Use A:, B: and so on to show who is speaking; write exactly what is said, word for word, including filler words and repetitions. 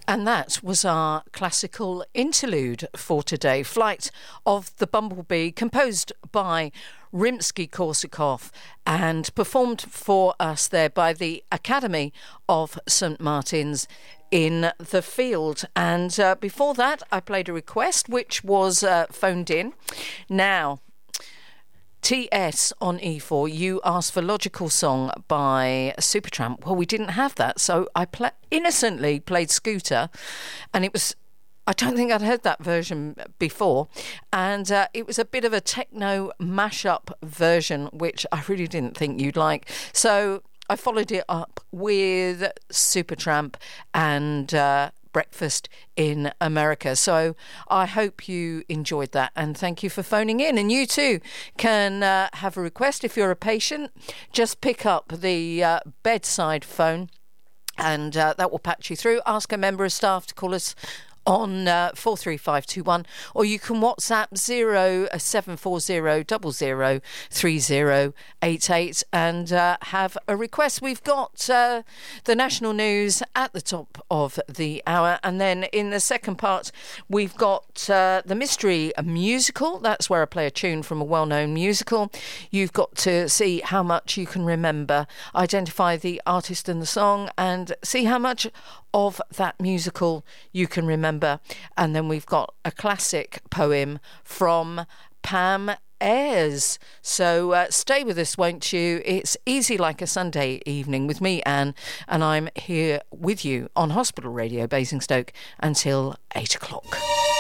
A: And that was our classical interlude for today, Flight of the Bumblebee, composed by Rimsky-Korsakov and performed for us there by the Academy of Saint Martin's in the Field. And uh, before that, I played a request which was uh, phoned in. Now, T S on E four, you asked for Logical Song by Supertramp. Well, we didn't have that, so I pl- innocently played Scooter, and it was, I don't think I'd heard that version before, and uh, it was a bit of a techno mashup version, which I really didn't think you'd like. So I followed it up with Supertramp and uh, Breakfast in America. So I hope you enjoyed that, and thank you for phoning in. And you too can uh, have a request. If you're a patient, just pick up the uh, bedside phone and uh, that will patch you through. Ask a member of staff to call us on uh, four three five two one, or you can WhatsApp zero seven four zero zero zero three zero eight eight and uh, have a request. We've got uh, the national news at the top of the hour, and then in the second part we've got uh, the mystery musical. That's where I play a tune from a well-known musical. You've got to see how much you can remember, identify the artist and the song, and see how much of that musical you can remember. And then we've got a classic poem from Pam Ayres. So uh, stay with us, won't you? It's Easy Like a Sunday Evening with me, Anne, and I'm here with you on Hospital Radio Basingstoke until eight o'clock.